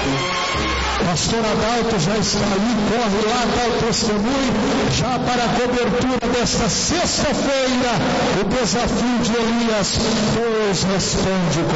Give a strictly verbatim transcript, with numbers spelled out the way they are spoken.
Pastor Adalto já está aí, corre lá, dá o testemunho, já para a cobertura desta sexta-feira, o desafio de Elias, Deus responde